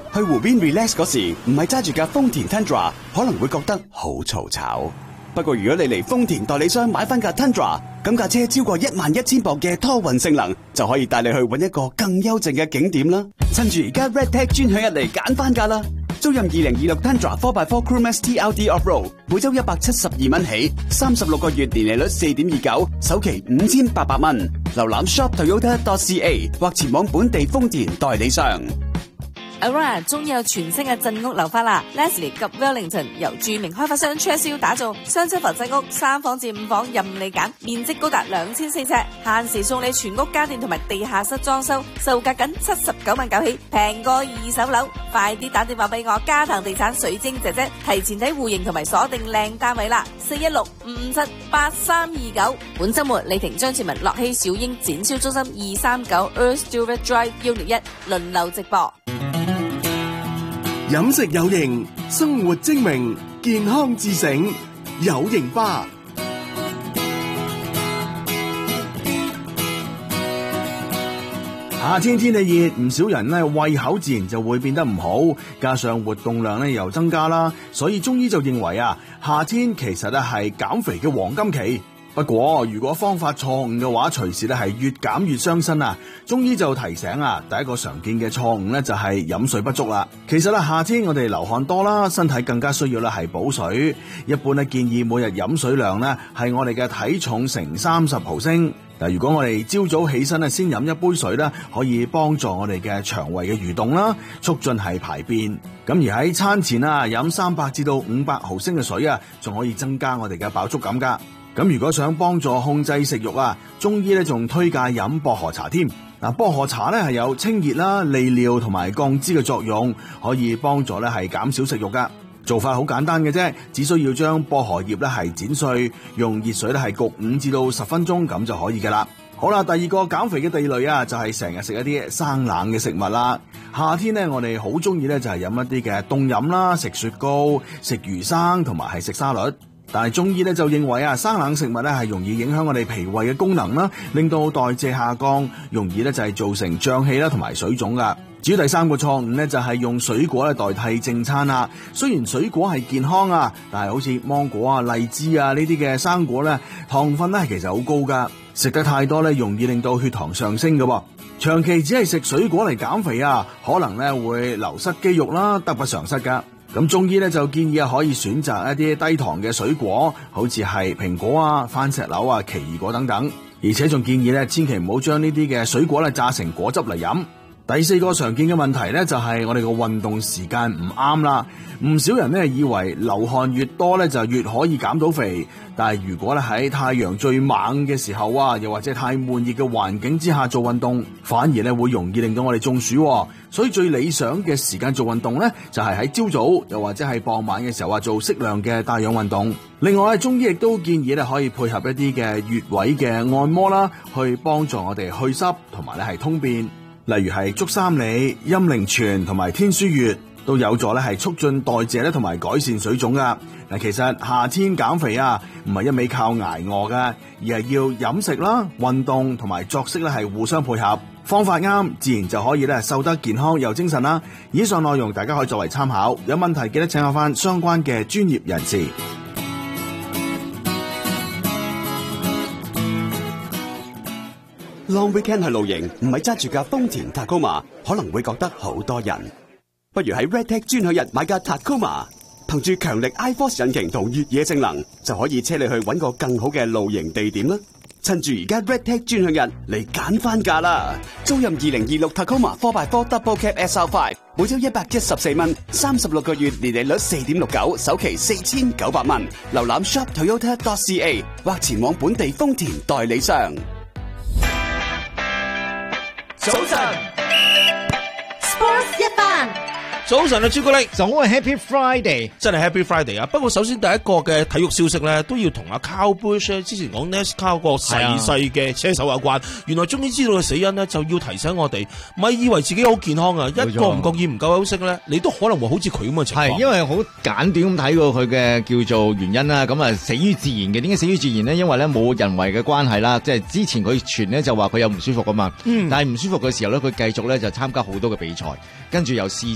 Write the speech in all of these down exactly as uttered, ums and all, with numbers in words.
去湖邊 relax 嗰時，唔係揸住架豐田 Tundra， 可能會覺得好嘈吵。不過如果你嚟豐田代理商買翻架 Tundra， 咁架車超過一萬一千磅嘅拖運性能，就可以帶你去搵一個更幽靜嘅景點啦。趁住而家 Redtech 專享日嚟揀翻架啦！租任二零二六 Tundra 四 by 四 Crewmax T L D Off-Road， 每周一百七十二蚊起，三十六個月年利率四點二九，首期五千八百蚊。瀏覽 shop toyota dot c a 或前往本地豐田代理商。 Aurora 終於有全新嘅鎮屋樓花啦 ！Leslie 及 Wellington 由著名開發商 Churchill 打造雙層房鎮屋，三房至五房任你揀，面積高達兩千四尺，限時送你全屋家電同埋地下室裝修，售價僅七十九萬九起，平過二手樓。快啲打電話俾我嘉騰地產水晶姐姐，提前睇戶型同埋鎖定靚單位啦！四一六五五七八三二九。本週末李婷、張志文、樂熙、小英展銷中心二三九 Earth Stewart Drive Unit 一輪流直播。 飲食有型，生活精明，健康自省，有型吧。夏天天氣熱，唔少人咧胃口自然就會變得唔好，加上活動量咧又增加啦，所以中醫就認為啊，夏天其實咧係減肥嘅黃金期。不過如果方法錯誤嘅話，隨時咧係越減越傷身啊！中醫就提醒啊，第一個常見嘅錯誤咧就係飲水不足啦。其實咧夏天我哋流汗多啦，身體更加需要咧係補水。一般咧建議每日飲水量咧係我哋嘅體重乘三十毫升。嗱，如果我哋朝早起身咧先飲一杯水咧，可以幫助我哋嘅腸胃嘅蠕動啦，促進係排便。咁而喺餐前啊，飲三百至到五百毫升嘅水啊，仲可以增加我哋嘅飽足感噶。咁如果想幫助控制食慾啊，中醫咧仲推介飲薄荷茶添。嗱，薄荷茶咧係有清熱啦、利尿同埋降脂嘅作用，可以幫助咧係減少食慾噶。做法好簡單嘅啫，只需要將薄荷葉咧係剪碎，用熱水咧係焗五至到十分鐘咁就可以噶啦。好啦，第二個減肥嘅地雷啊，就係成日食一啲生冷嘅食物啦。夏天咧，我哋好中意咧就係飲一啲嘅凍飲啦，食雪糕、食魚生同埋係食沙律。但係中醫咧就認為啊，生冷食物咧係容易影響我哋脾胃嘅功能啦，令到代謝下降，容易咧就係造成脹氣啦同埋水腫噶。至於第三個錯誤咧就係用水果咧代替正餐啦。雖然水果係健康啊，但係好似芒果啊、荔枝啊呢啲嘅生果咧，糖分咧其實好高噶，食得太多咧容易令到血糖上升噶。長期只係食水果嚟減肥啊，可能咧會流失肌肉啦，得不償失噶。咁中醫咧就建議啊，可以選擇一啲低糖嘅水果，好似係蘋果啊、番石榴啊、奇異果等等，而且仲建議咧，千祈唔好將呢啲嘅水果咧榨成果汁嚟飲。第四個常見嘅問題咧就係我哋個運動時間唔啱啦。唔少人咧以為流汗越多咧就越可以減到肥，但係如果咧喺太陽最猛嘅時候啊，又或者太悶熱嘅環境之下做運動，反而咧會容易令到我哋中暑。所以最理想嘅時間做運動咧就係喺朝早又或者係傍晚嘅時候啊，做適量嘅帶氧運動。另外咧，中醫亦都建議咧可以配合一啲嘅穴位嘅按摩啦，去幫助我哋去濕同埋咧係通便。例如係足三里、陰陵泉同埋天樞穴，都有助咧係促進代謝咧同埋改善水腫噶。嗱，其實夏天減肥啊，唔係一味靠挨餓噶，而係要飲食啦、運動同埋作息咧係互相配合，方法啱，自然就可以咧瘦得健康又精神啦。以上內容大家可以作為參考，有問題記得請教翻相關嘅專業人士。 Long weekend 去露營，唔係揸住架豐田 Tacoma， 可能會覺得好多人。不如喺 Redtech 專享日買架 Tacoma， 憑住強力 iForce 引擎同越野性能，就可以車你去搵個更好嘅露營地點啦。趁住而家 Redtech 專享日嚟揀翻架啦！租任二零二六 Tacoma 四 by 四 Double Cab S R 五， 每周一百一十四蚊，三十六個月年利率四點六九，首期四千九百蚊。瀏覽 shop toyota dot c a 或前往本地豐田代理商。 早晨 ，Sports 一番。早晨啊，朱古力， 早啊 ，Happy Friday， 真係 Happy Friday 啊！不過首先第一個嘅體育消息咧，都要同阿 Kyle Busch 之前講 NASCAR 個逝世嘅車手有關。啊、原來終於知道嘅死因咧，就要提醒我哋，咪以為自己好健康啊！一個唔覺意唔夠休息咧，你都可能會好似佢咁嘅情況。 係因為好簡短咁睇過佢嘅叫做原因啦。咁啊，死於自然嘅。點解死於自然咧？因為咧冇人為嘅關係啦。即係之前佢傳咧就話佢有唔舒服噶嘛。嗯。但係唔舒服嘅時候咧，佢繼續咧就參加好多嘅比賽，跟住又試車啦。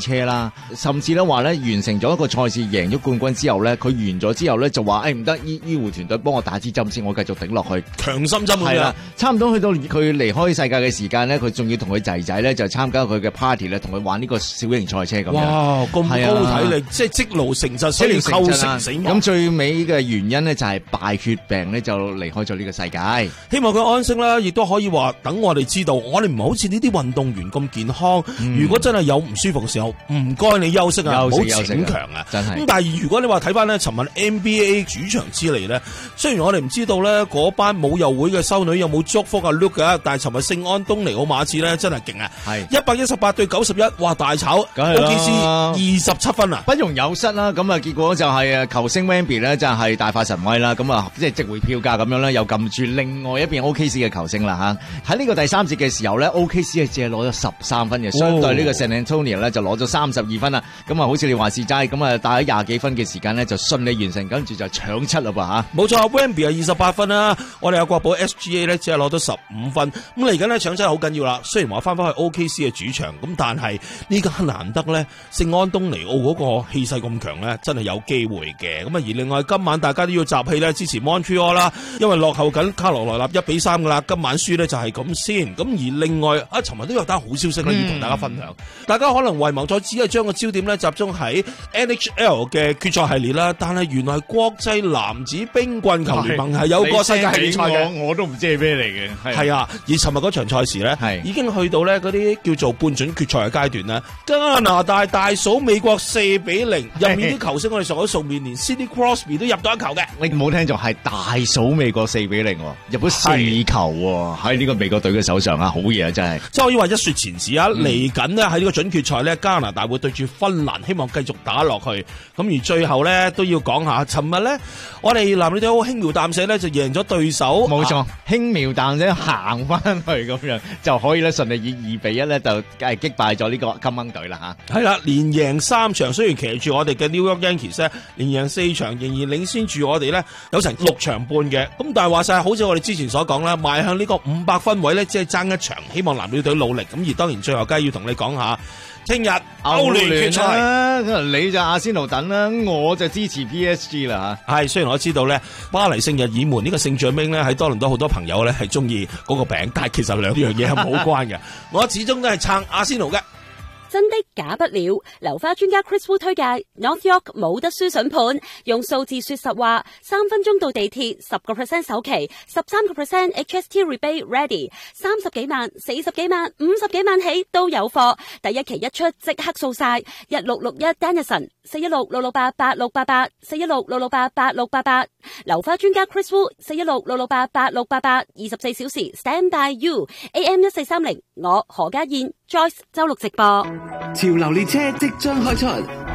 啦，甚至咧話咧完成咗一個賽事贏咗冠軍之後咧，佢完咗之後咧就話誒唔得，醫醫護團隊幫我打支針先，我繼續頂落去， 強心針係啦，差唔多去到佢離開世界嘅時間咧，佢仲要同佢仔仔咧就參加佢嘅 party 咧，同佢玩呢個小型賽車咁樣。 哇，咁高體力，即係積勞成疾，所以構成死亡。 咁最尾嘅原因咧就係敗血病咧就離開咗呢個世界。 希望佢安息啦，亦都可以話等我哋知道，我哋唔係好似呢啲運動員咁健康。嗯、如果真係有唔舒服嘅時候，唔該你休息啊，唔好逞強啊。真係。咁但係如果你話睇翻咧，尋晚 N B A 主場之嚟咧，雖然我哋唔知道咧嗰班舞友會嘅修女有冇祝福啊 Luke 嘅，但係尋日聖安東尼奧馬刺咧真係勁啊，係一百一十八對九十一，哇大炒 ，O K C 二十七分啊， 不容有失啦。咁啊結果就係誒球星 Wemby 咧就係大發神威啦，咁啊即係值回票價咁樣咧，又撳住另外一邊 O K C 嘅球星啦吓。喺呢個第三節嘅時候咧 ，O K C 係只係攞咗十三分嘅，哦、相對呢個 San Antonio 咧就攞咗三十二分啦。咁啊好似你話是齋，咁啊打咗廿幾分嘅時間咧就順利完成，跟住就搶七啦噃吓。 冇錯 ，Wemby 係二十八分啦，我哋有國寶 S G A 咧只係攞到十五分。咁嚟緊咧搶七好緊要啦。雖然話翻翻去 O K C 嘅主場，咁但係呢家難得咧，聖安東尼奧嗰個氣勢咁強咧，真係有機會嘅。咁啊而另外今晚大家都要集氣咧支持 Montreal 啦，因為落後緊卡羅來納一比三噶啦，今晚輸咧就係咁先。咁而另外啊，尋日都有單好消息咧要同大家分享。嗯、大家可能遺忘咗，只係將個焦點咧集中喺 N H L 嘅決賽系列啦，但係原來國際男子冰棍球聯盟係有個世界系列賽嘅， 我我都唔知係咩嚟嘅。 係啊，而尋日嗰場賽事咧，係已經去到咧嗰啲叫做半準決賽嘅階段啦。加拿大大掃美國四比零，入面啲球星我哋熟口熟面，連 Sidney Crosby 都入到一球嘅。 你冇聽錯，係大掃美國四比零，入咗四球喎，喺呢個美國隊嘅手上啊，好嘢啊，真係。 即係可以話一雪前恥啊！嚟緊呢，喺呢個準決賽咧，加拿大會對住芬蘭，希望繼續打落去。咁而最後咧都要講下，尋日咧我哋男女隊好輕描淡寫咧就贏咗對手。 冇錯，輕描淡寫行翻去咁樣就可以咧順利以二比一咧就係擊敗咗呢個金鶯隊啦吓。 係啦，連贏三場，雖然騎住我哋嘅 New York Yankees 咧，連贏四場，仍然領先住我哋咧有成六場半嘅。咁但係話晒，好似我哋之前所講啦，邁向呢個五百分位咧，只係爭一場，希望男女隊努力。咁而當然最後梗係要同你講下。聽日歐聯決賽， 你就阿仙奴等啦，我就支持 P S G 啦吓。 係，雖然我知道咧，巴黎聖日耳門呢個聖將兵咧喺多倫多好多朋友咧係中意嗰個餅，但係其實兩樣嘢係冇關嘅。我始終都係撐阿仙奴嘅。 真的假不了，流花專家 Chris Wu 推介 North York 冇得輸筍盤，用數字說實話，三分鐘到地鐵，十個 percent 首期，十三個 percent H S T rebate ready，三十幾萬、四十幾萬、五十幾萬起都有貨，第一期一出即刻掃晒，一六六一 Dennison 四一六六六八八六八八四一六六六八八六八八，流花專家 Chris Wu 四一六六六八八六八八，二十四小時 stand by you A M 一四三零，我何家燕 Joyce 周六直播。 潮流列車即將開出，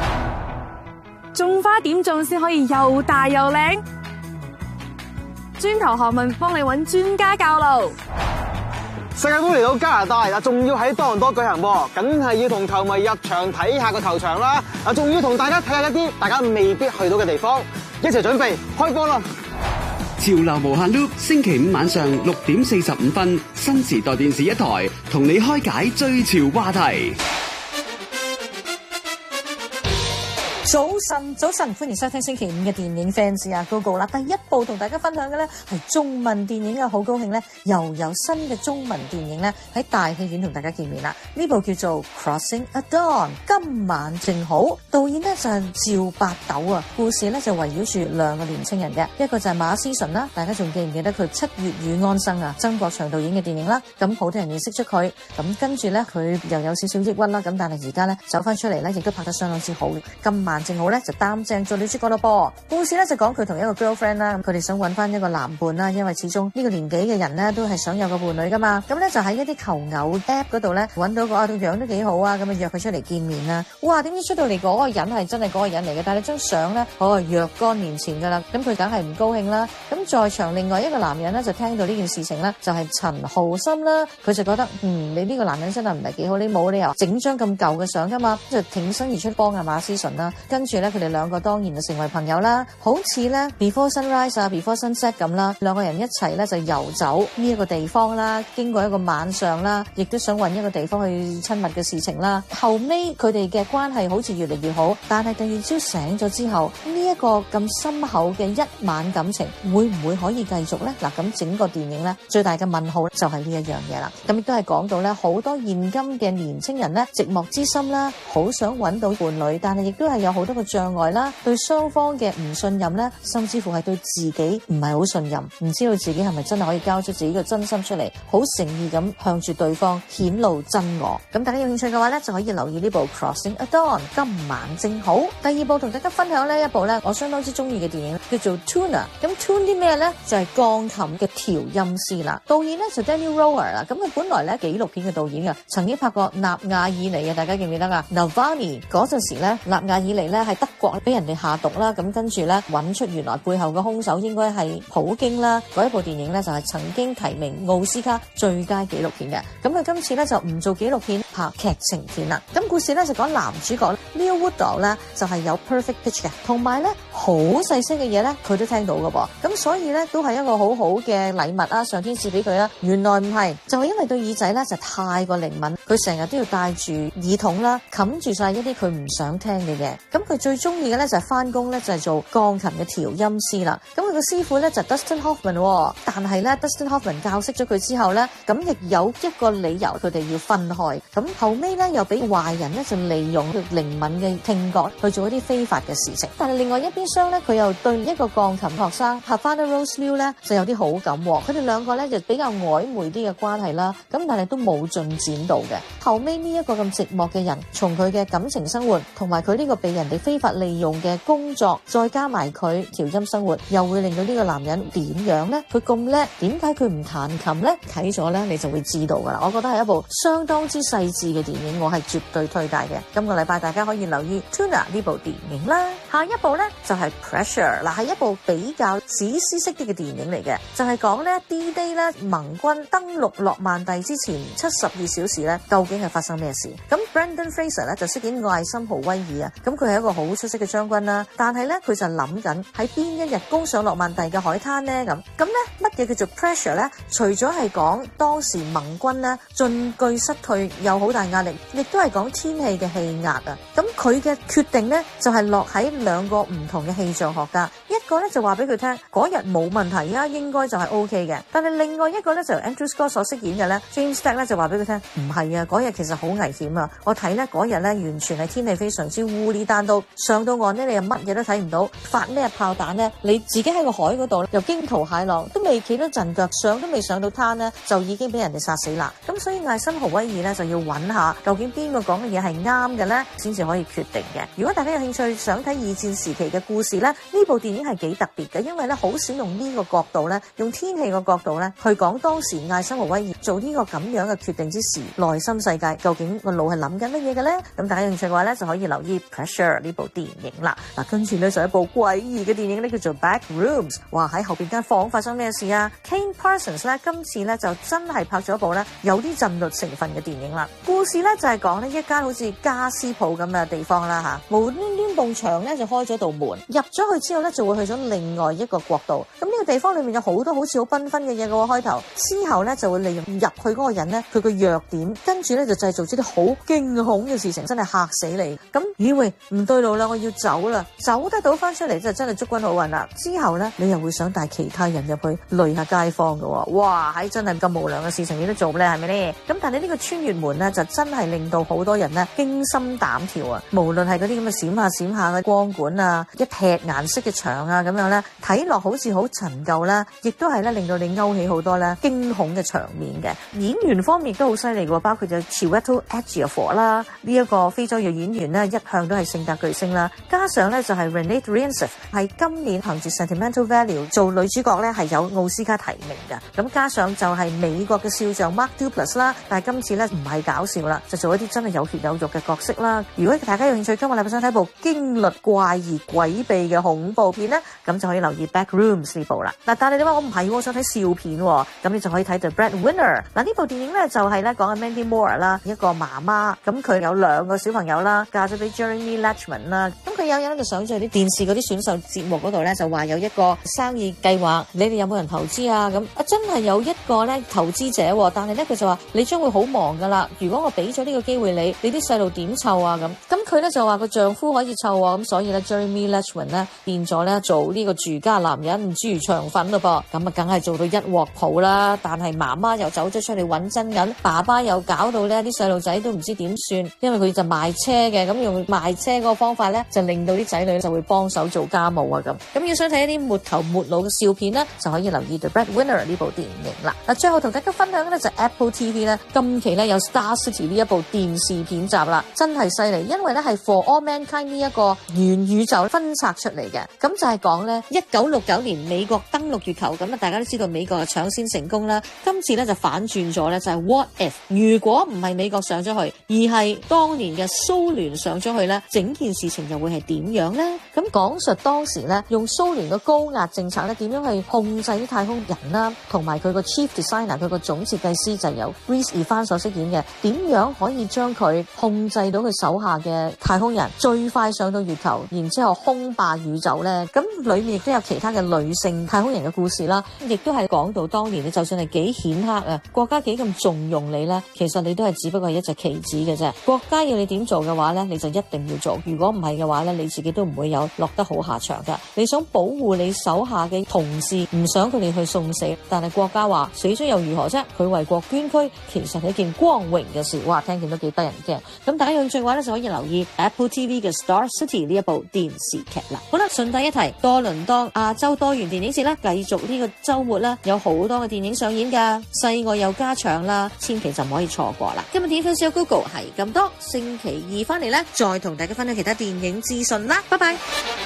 種花點種先可以又大又靚？專頭學問幫你揾專家教路。 世界盃嚟到加拿大嗱，仲要喺多倫多舉行噃，梗係要同球迷入場睇下個球場啦。嗱，仲要同大家睇下一啲大家未必去到嘅地方，一齊準備開波啦！ 潮流無限 loop， 星期五晚上六點四十五分，新時代電視一台，同你開解最潮話題。 早晨，早晨，歡迎收聽星期五嘅電影 fans 啊 ，Go Go 啦！第一部同大家分享嘅咧係中文電影啊，好高興咧，又有新嘅中文電影咧喺大戲院同大家見面啦。呢部叫做 Crossing at Dawn， 今晚正好，導演咧就係趙八斗啊。故事咧就圍繞住兩個年青人嘅，一個就係馬思純啦，大家仲記唔記得佢七月與安生啊？曾國祥導演嘅電影啦，咁好多人認識出佢，咁跟住咧佢又有少少抑鬱啦，咁但係而家咧走翻出嚟咧，亦都拍得相當之好嘅。今晚正好咧就擔正做女主角咯噃。故事咧就講佢同一個 girlfriend 啦，佢哋想揾翻一個男伴啦，因為始終呢個年紀嘅人咧都係想有個伴侶噶嘛。咁咧就喺一啲求偶 app 嗰度咧揾到個啊，個樣都幾好啊，咁啊約佢出嚟見面啦。哇，點知出到嚟嗰個人係真係嗰個人嚟嘅，但係張相咧哦若干年前噶啦，咁佢梗係唔高興啦。咁在場另外一個男人咧就聽到呢件事情咧，就係陳浩森啦，佢就覺得嗯你呢個男人真係唔係幾好，你冇理由整張咁舊嘅相噶嘛，就挺身而出幫阿馬思純啦， 跟住咧佢哋兩個當然就成為朋友啦，好似咧 Before Sunrise 啊 Before Sunset 咁啦，兩個人一齊咧就遊走呢一個地方啦，經過一個晚上啦，亦都想揾一個地方去親密嘅事情啦。後尾佢哋嘅關係好似越嚟越好，但係第二朝醒咗之後，呢、這、一個咁深厚嘅一晚感情會唔會可以繼續呢？嗱，咁整個電影呢，最大嘅問號就係呢一樣嘢啦。咁亦都係講到呢，好多現今嘅年青人呢，寂寞之心啦，好想揾到伴侶，但係亦都係有好多個障礙啦，對雙方嘅唔信任呢，甚至乎係對自己唔係好信任，唔知道自己係咪真係可以交出自己嘅真心出嚟，好誠意咁向住對方顯露真我。咁大家有興趣嘅話呢，就可以留意呢部 Crossing at Dawn 今晚正好。第二部同大家分享呢一部呢，我相當之中意嘅電影叫做 Tuna。咁 Tune 啲咩呢？就係、是、鋼琴嘅調音師啦。導演呢就 Danny Rower 啦。咁佢本來呢紀錄片嘅導演嘅，曾經拍過納瓦爾尼嘅，大家記唔記得啊 Navalny 嗰陣時呢，納瓦爾尼呢喺德國俾人哋下毒啦，咁跟住呢揾出原來背後嘅兇手應該係普京啦。嗰一部電影呢，就係、是、曾經提名奧斯卡最佳紀錄片嘅。咁佢今次呢，就唔做紀錄片，拍劇情片啦。咁故事呢，就講男主角 Leo Woodall 呢，就係、是、有 perfect pitch 嘅，同埋呢好細聲嘅嘢呢，佢都聽到㗎噃。咁所以呢，都係一個好好嘅禮物啊，上天賜俾佢啦。原來唔係，就係、是、因為對耳仔呢，就太過靈敏，佢成日都要戴住耳筒啦，冚住晒一啲佢唔想聽嘅嘢。咁佢最中意嘅呢，就係翻工呢，就係、是、做鋼琴嘅調音師啦。咁佢個師傅呢，就是、Dustin Hoffman、哦、但係呢 Dustin Hoffman 教識咗佢之後呢，咁亦有一個理由佢哋要分開。咁後尾呢，又俾壞人呢，就利用佢靈敏嘅聽覺去做一啲非法嘅事情。但係另外一邊廂呢，佢又對一個鋼琴學生 Havana Rose Liu 呢，就有啲好感、哦。佢哋兩個呢，就比較曖昧啲嘅關係啦。咁但係都冇進展到嘅。後尾呢一個咁寂寞嘅人，從佢嘅感情生活同埋佢呢個被人哋非法利用嘅工作，再加埋佢調音生活，又會令到呢個男人點樣呢？佢咁叻，點解佢唔彈琴呢？睇咗呢，你就會知道噶啦。我覺得係一部相當之細緻嘅電影，我係絕對推介嘅。今個禮拜大家可以留意 Tuna 呢部電影啦。下一部呢，就係、是、Pressure， 嗱係一部比較史詩式啲嘅電影嚟嘅，就係、是、講呢 D-Day 呢盟軍登陸諾曼第之前七十二小時呢，究竟係發生咩事？咁 Brendan Fraser 呢，就飾演艾森豪威爾啊，咁佢係一個好出色嘅將軍啦，但係呢，佢就諗緊喺邊一日攻上諾曼第嘅海灘呢？咁咁呢，乜嘢叫做 Pressure 呢？除咗係講當時盟軍呢進據失退有好大壓力，亦都係講天氣嘅氣壓啊。咁佢嘅決定呢，就係、是、落喺兩個唔同嘅氣象學家，一個呢，就話俾佢聽嗰日冇問題啊，應該就係 O K 嘅。但係另外一個呢，就 Andrew Scott 所飾演嘅呢 James Stack 呢，就話俾佢聽唔係啊，嗰日其實好危險啊。我睇呢嗰日呢，完全係天氣非常之烏哩單刀，上到岸呢，你又乜嘢都睇唔到，發咩炮彈呢？你自己喺個海嗰度又驚濤駭浪，都未企得陣腳，上都未上到灘呢，就已經俾人哋殺死啦。咁所以艾森豪威爾呢，就要揾下究竟邊個講嘅嘢係啱嘅呢，先至可以決定嘅。如果大家有興趣想睇二戰時期嘅故事呢，呢部電影係幾特別嘅，因為呢好少用呢個角度呢，用天氣個角度呢，去講當時艾森豪威爾做呢個咁樣嘅決定之時，內心世界究竟個腦係諗緊乜嘢嘅呢？咁大家有興趣嘅話呢，就可以留意 Pressure 呢部電影啦。嗱，跟住呢，就一部詭異嘅電影呢，叫做 Back Rooms。哇，喺後邊間房發生咩事啊 ？Kane Parsons 呢，今次呢，就真係拍咗一部呢，有啲震慄成分嘅電影啦。故事呢，就係講呢一間好似家私鋪咁嘅地方啦吓，無端端埲牆呢，就開咗道門，入咗去之後呢，就會去咗另外一個國度。咁呢個地方裏面有好多好似好繽紛嘅嘢嘅喎，開頭之後呢，就會利用入去嗰個人呢，佢個弱點，跟住呢，就製造出啲好驚恐嘅事情，真係嚇死你。咁以為唔對路啦，我要走啦，走得到翻出嚟就真係祝君好運啦。之後呢，你又會想帶其他人入去累下街坊嘅喎。哇，喺真係咁無良嘅事情你都做咧，係咪呢？咁但係呢個穿越門呢，就真係令到好多人呢驚心膽跳啊！無論係嗰啲咁嘅閃下閃下嘅光管啊，一撇顏色嘅牆啊，咁樣呢，睇落好似好陳舊啦，亦都係咧令到你勾起好多咧驚恐嘅場面嘅。演員方面亦都好犀利嘅，包括就 Chiwetel Ejiofor 啦，呢一個非洲裔演員呢，一向都係性格巨星啦。加上咧就係 Renée Reinsve 係今年憑住 Sentimental Value 做女主角咧係有奧斯卡提名嘅。咁加上就係美國嘅笑匠 Mark Duplass 啦，但係今次咧唔係搞笑啦，就做一啲真係有血有肉嘅角色啦。如果大家有興趣，今日禮拜想睇部驚慄怪異詭秘嘅恐怖片咧，咁就可以留意 Back Rooms 呢部啦。嗱，但係你話我唔係，我想睇笑片喎，咁你就可以睇 The Breadwinner。嗱，呢部電影咧就係咧講緊 Mandy Moore 啦，一個媽媽，咁佢有兩個小朋友啦，嫁咗俾 Jeremy Lachman 啦，咁佢有有咧就上咗啲電視嗰啲選秀節目嗰度咧，就話有一個生意計劃，你哋有冇人投資啊？咁啊真係有一個咧投資者，但係咧佢就話你將會好忙噶啦，如果我俾咗呢個機會你，你啲細路點湊啊？咁咁佢咧就話個丈夫可以湊啊，咁所以咧 Jeremy Lachman 咧變咗咧做呢個住家男人，諸如長粉咯噃，咁啊梗係做到一鑊泡啦。但係媽媽又走咗出嚟揾真銀，爸爸又搞到咧啲細路仔都唔知點算，因為佢就賣車嘅，咁用賣車嗰個方法咧就令到啲仔女就會幫手做家務啊咁。咁要想睇一啲沒頭沒腦嘅笑片咧，就可以留意 The Breadwinner 呢部電影啦。嗱，最後同大家分享嘅咧就係 Apple T V 咧，今期咧有 Star City 呢一部電視片集啦，真係犀利，因為咧係 For All Mankind 呢一個元宇宙分拆出嚟嘅，咁就係講咧一九六九年美國登陸月球，咁啊大家都知道美國係搶先成功啦，今次咧就反轉咗咧，就係 What if 如果唔係美國上咗去，而係當年嘅蘇聯上咗去咧，整件事情又會係點樣咧？咁講述當時咧用蘇聯嘅高壓政策咧，點樣去控制啲太空人啦，同埋佢個 Chief Designer 佢個總設計師就由 Rhys Ifans 所飾演嘅，點樣可以將佢控制到佢手下嘅太空人最快上到月球，然之後空霸宇宙咧？咁裏面亦都有其他嘅女性太空人嘅故事啦，亦都係講到當年你就算係幾顯赫啊，國家幾咁重用你咧，其實你都係只不過係一隻棋子嘅啫。國家要你點做嘅話咧，你就一定要做，如果唔係嘅話咧，你自己都唔會有落得好下場噶。你想保護你手下嘅同事，唔想佢哋去送死，但係國家話死咗又如何啫？佢為國捐軀，其實係一件光榮嘅事。哇，聽見都幾得人驚。咁大家有興趣嘅話咧，就可以留意 Apple T V 嘅 Star City 呢一部電視劇啦。好啦，順帶一提，多倫多亞洲多元電影節啦，繼續呢個周末啦，有好多嘅電影上演噶，世外又加場啦，千祈就唔可以錯過啦。今日電影分享 Google 係咁多，星期二翻嚟咧，再同大家分享其他電影資訊啦，拜拜。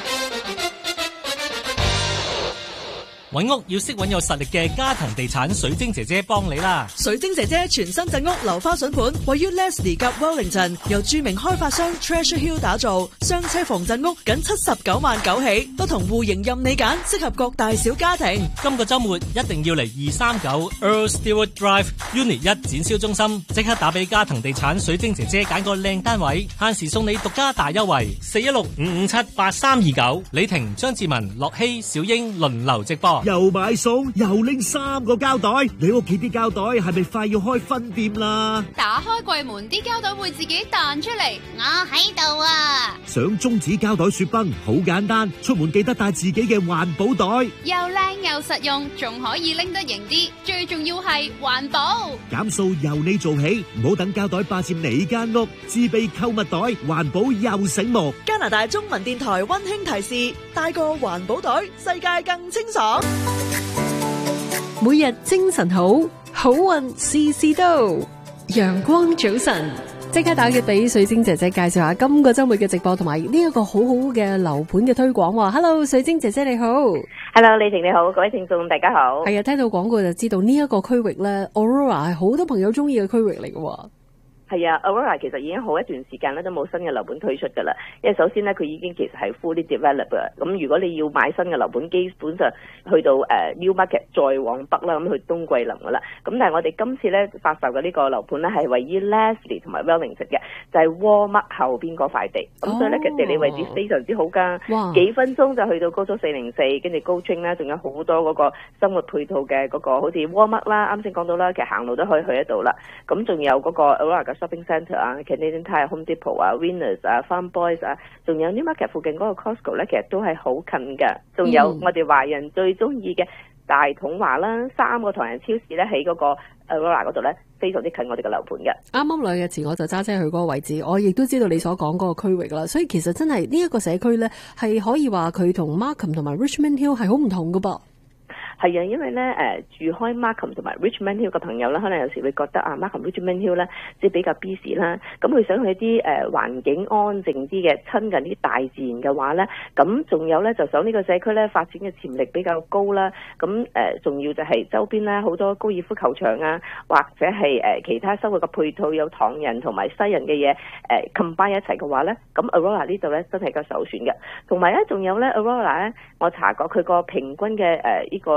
揾屋要識揾有實力嘅家騰地產水晶姐姐幫你啦！ 水晶姐姐全新鎮屋樓花筍盤，位於 Leslie 及 Wellington， 由著名開發商 Treasure Hill 打造，雙車房鎮屋僅七十九萬九起，不同戶型任你揀，適合各大小家庭。 今個週末一定要嚟二三九 Earl Stewart Drive Unit 一展銷中心，即刻打俾家騰地產水晶姐姐揀個靚單位，限時送你獨家大優惠，四一六五五七八三二九。李婷、張志文、樂希、小英輪流直播。 又買餸又拎三個膠袋，你屋企啲膠袋係咪快要開分店啦？ 打開櫃門，啲膠袋會自己彈出嚟，我喺度啊！ 想終止膠袋雪崩好簡單，出門記得帶自己嘅環保袋， 又靚又實用，仲可以拎得型啲，最重要係環保。 減數由你做起，唔好等膠袋霸佔你間屋，自備購物袋，環保又醒目。 加拿大中文電台溫馨提示：帶個環保袋，世界更清爽。 每日精神好，好運事事到。陽光早晨，即刻打嘅俾水晶姐姐介紹下今個周末嘅直播同埋呢一個好好嘅樓盤嘅推廣。Hello， 水晶姐姐你好。 Hello， 李婷你好，各位聽眾大家好。 係啊，聽到廣告就知道呢一個區域咧 ，Aurora 係好多朋友中意嘅區域嚟嘅。 係啊 ，Aurora 其實已經好一段時間咧都冇新嘅樓盤推出㗎啦。因為首先咧，佢已經其實係 fully developed 嘅。咁如果你要買新嘅樓盤，基本上去到誒、uh, Newmarket 再往北啦，咁去東桂林㗎啦。咁但係我哋今次咧發售嘅呢個樓盤咧係位於 Leslie 同埋 Wellington 嘅，就係 Walmart 後邊嗰塊地。咁、oh. 所以咧其實地理位置非常之好㗎。Wow. 幾分鐘就去到高速四零四，跟住高 train 啦，仲有好多嗰個生活配套嘅嗰、嗰個好似 Walmart 啦，啱先講到啦，其實行路都可以去得到啦。咁仲有嗰個 Aurora 嘅 shopping centre 啊 ，Canadian Tire、Home Depot 啊 ，Winners 啊 ，Farm Boys 啊，仲有 Newmarket 附近嗰個 Costco 咧，其實都係好近㗎。仲有我哋華人最中意嘅大統華啦，三個唐人超市咧喺嗰個 Aurora 嗰度咧，非常之近我哋嘅樓盤嘅。 啱啱兩日前我就揸車去嗰個位置，我亦都知道你所講嗰個區域啦。所以其實真係呢一個社區咧，係可以話佢同 Markham 同埋 Richmond Hill 係好唔同㗎噃。 係啊，因為咧誒、呃、住開 Markham 同埋 Richmond Hill 嘅朋友啦，可能有時會覺得啊 Markham Richmond Hill 咧即係比較 busy 啦，咁佢想去啲誒、呃、環境安靜啲嘅，親近啲大自然嘅話咧，咁仲有咧就想呢個社區咧發展嘅潛力比較高啦，咁誒仲要就係周邊咧好多高爾夫球場啊，或者係誒、呃、其他生活嘅配套有唐人同埋西人嘅嘢誒 combine 一齊嘅話咧，咁 Aurora 呢度咧真係個首選嘅，同埋咧仲有咧 Aurora 咧，我查過佢個平均嘅誒呢個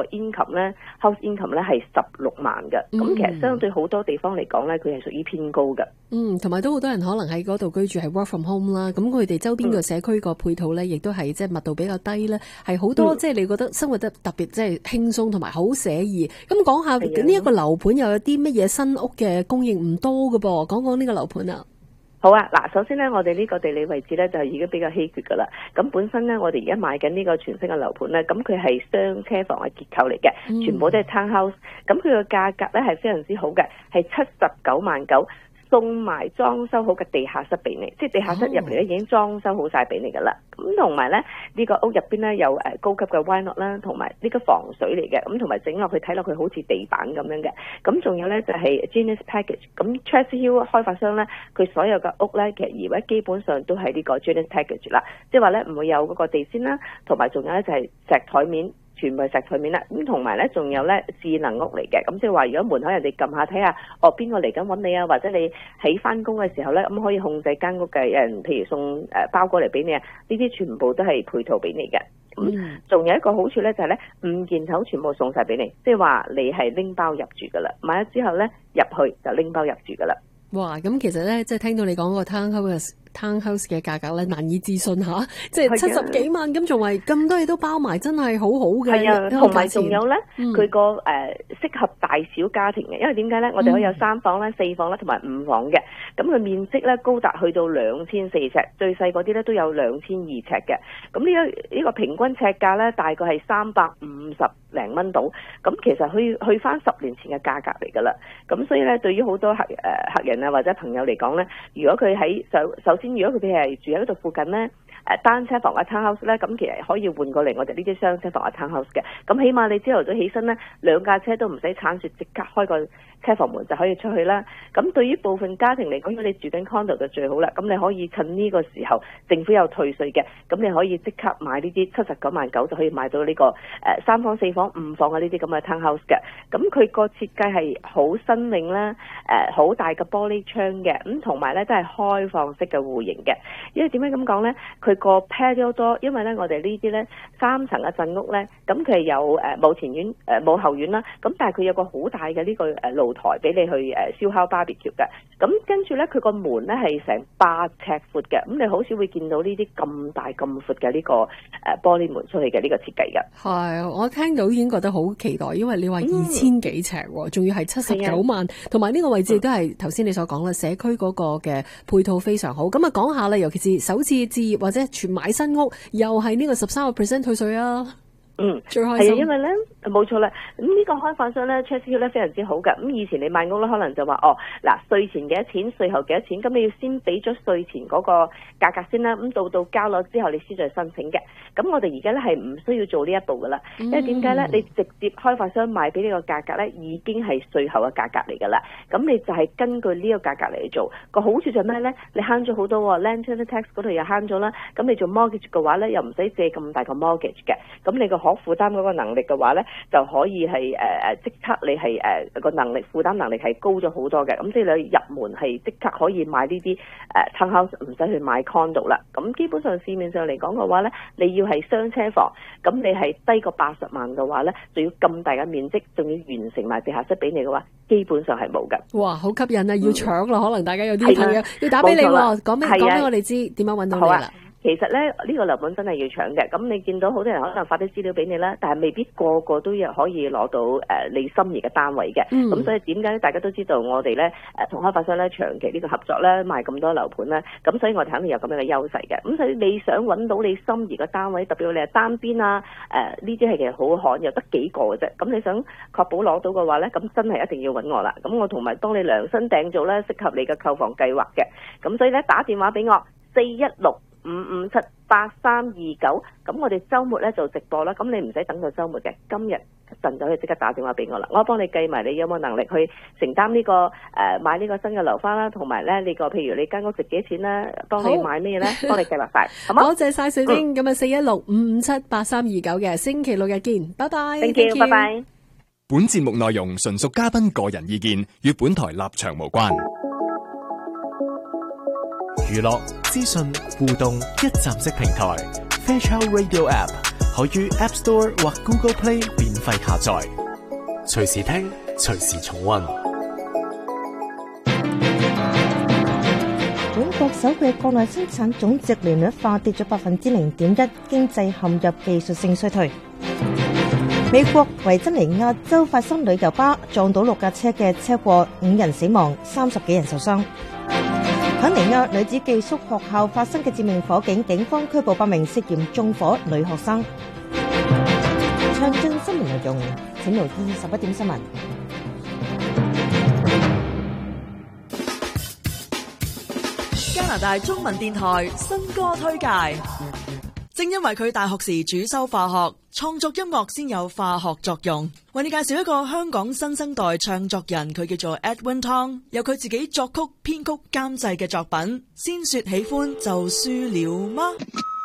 income 咧 ，house income 咧係十六萬嘅。咁、嗯、其實相對好多地方嚟講咧，佢係屬於偏高嘅。 嗯，同埋都好多人可能喺嗰度居住係 work from home 啦，咁佢哋周邊個社區個配套咧，亦都係即係密度比較低咧，係好多、嗯、即係你覺得生活得特別即係輕鬆同埋好寫意。咁講下呢一個樓盤又有啲乜嘢新屋嘅供應唔多嘅噃，講講呢個樓盤啊。 好啊，嗱，首先咧，我哋呢個地理位置咧就係已經比較稀缺噶啦。咁本身咧，我哋而家買緊呢個全新嘅樓盤咧，咁佢係雙車房嘅結構嚟嘅，嗯、全部都係 townhouse。咁佢個價格咧係非常之好嘅，係七十九萬九。送埋裝修好嘅地下室俾你，即係地下室入嚟咧已經裝修好晒俾你噶啦。咁同埋咧呢個屋入邊咧有誒高級嘅 wine lot 啦，同埋呢個防水嚟嘅。咁同埋整落去睇落去好似地板咁樣嘅。咁仲有咧就係 Genius Package。咁 Chester Hill 開發商咧，佢所有嘅屋咧其實而家基本上都係呢個 Genius Package 啦，即係話咧唔會有嗰個地氈啦，同埋仲有咧就係石台面。全部係石台面啦，咁同埋咧仲有咧智能屋嚟嘅，咁即係話如果門口人哋撳下睇下，哦邊個嚟緊揾你啊，或者你喺翻工嘅時候咧，咁可以控制間屋嘅人，譬如送誒包過嚟俾你啊，呢啲全部都係配套俾你嘅。咁仲、嗯、有一個好處咧就係咧五件頭全部送晒俾你，即係話你係拎包入住噶啦，買咗之後咧入去就拎包入住噶啦。 哇！咁其實咧即係聽到你講個 townhouse townhouse 嘅價格咧難以置信吓，即係七十幾萬咁，仲係咁多嘢都包埋，真係好好嘅。係啊， 同埋仲有咧，佢個誒適合大小家庭嘅，因為點解咧？我哋可以有三房啦、四房啦，同埋五房嘅。咁佢面積咧高達去到兩千四尺，最細嗰啲咧都有兩千二尺嘅。咁呢個呢個平均尺價咧，大概係三百五十零蚊到。咁其實去去翻十年前嘅價格嚟噶啦。咁所以咧，對於好多客誒客人啊或者朋友嚟講咧，如果佢喺首首先如果佢哋係住喺嗰度附近咧，誒單車房嘅 townhouse 咧，咁其實可以換過嚟我哋呢啲雙車房嘅 townhouse 嘅。咁起碼你朝頭早起身咧，兩架車都唔使鏟雪，即刻開個車房門就可以出去啦。咁對於部分家庭嚟講，如果你住緊 condo 就最好啦。咁你可以趁呢個時候政府有退稅嘅，咁你可以即刻買呢啲七十九萬九就可以買到呢、這個誒、呃、三房、四房、五房嘅呢啲咁嘅 townhouse 嘅。咁佢個設計係好新穎啦，誒、呃、好大嘅玻璃窗嘅，咁同埋咧都係開放式嘅戶型嘅。因為點解咁講咧？佢個 patio 多，因為咧我哋呢啲咧三層嘅鎮屋咧，咁佢係有誒冇前院誒冇後院啦，咁但係佢有個好大嘅呢個誒露台俾你去誒燒烤 barbecue 嘅。咁跟住咧佢個門咧係成八尺闊嘅，咁你好少會見到呢啲咁大咁闊嘅呢個誒玻璃門出去嘅呢個設計嘅。係，我聽到已經覺得好期待，因為你話二千幾尺，仲、嗯、要係七十九萬，同埋呢個位置都係頭先你所講啦，社區嗰個嘅配套非常好。咁啊講下啦，尤其是首次置業或者全買新屋，又係呢個十三個 percent 退稅啊！嗯，最開心係啊，因為咧冇錯啦，咁呢個開發商咧 Chester Hill 咧非常之好噶。咁以前你買屋咧，可能就話哦，嗱稅前幾多錢，稅後幾多錢，咁你要先俾咗稅前嗰個價格先啦。咁到到交咗之後，你先再申請嘅。咁我哋而家咧係唔需要做呢一步噶啦，因為點解咧？你直接開發商賣俾呢個價格咧，已經係稅後嘅價格嚟噶啦。咁你就係根據呢個價格嚟做。個好處就咩咧？你慳咗好多 land tenure tax 嗰度又慳咗啦。咁你做 mortgage 嘅話咧，又唔使借咁大個 mortgage 嘅。咁你個可負擔嗰個能力嘅話咧，就可以係誒誒即刻你係誒個能力負擔能力係高咗好多嘅。咁即係你入門係即刻可以買呢啲誒 townhouse，唔使去買 condo 啦。咁基本上市面上嚟講嘅話咧，你要係雙車房，咁你係低過八十萬嘅話咧，仲要咁大嘅面積，仲要完成埋地下室俾你嘅話，基本上係冇㗎。哇，好吸引啊！要搶啦，嗯、可能大家有啲朋友要打俾你喎，講俾講俾我哋知點樣揾到你啦。其實咧，呢、這個樓盤真係要搶嘅。咁你見到好多人可能發啲資料俾你啦，但係未必個個都有可以攞到誒、呃、你心儀嘅單位嘅。咁、嗯、所以點解大家都知道我哋咧誒同開發商咧長期呢個合作咧賣咁多樓盤咧？咁所以我哋肯定有咁樣嘅優勢嘅。咁所以你想揾到你心儀嘅單位，特別你係單邊啊誒呢啲係其實好罕，有得幾個嘅啫。咁你想確保攞到嘅話咧，咁真係一定要揾我啦。咁我同埋當你量身訂造咧，適合你嘅購房計劃嘅。咁所以咧打電話俾我四一六五五七八三二九，咁我哋週末咧就直播啦，咁你唔使等到週末嘅，今日陣就可以即刻打電話俾我啦，我幫你計埋你有冇能力去承擔呢、這個誒、呃、買呢個新嘅樓花啦，同埋咧你個譬如你間屋值幾錢啦，幫你買咩咧，幫你計劃晒，好嗎？多謝晒水晶，咁啊四一六五五七八三二九嘅，星期六日見，拜拜。Thank you，拜拜。 本節目內容純屬嘉賓個人意見，與本台立場無關。娛樂、資訊、互動一站式平台 Fairchild Radio App 可於 App Store 或 Google Play 免費下載，隨時聽，隨時重溫。 本國首季國內生產總值年率化跌咗百分之零點一，經濟陷入技術性衰退。美國維珍尼亞州發生旅遊巴撞到六架車嘅車禍，五人死亡，三十幾人受傷。肯尼亞女子寄宿學校發生嘅致命火警，警方拘捕八名涉嫌縱火女學生。詳盡新聞內容，請留意十一點新聞。 加拿大中文電台新歌推介。正因為佢大學時主修化學，創作音樂先有化學作用。為你介紹一個香港新生代唱作人，佢叫做 Edwin Tong， 由佢自己作曲、編曲、監製嘅作品《先說喜歡就輸了嗎》。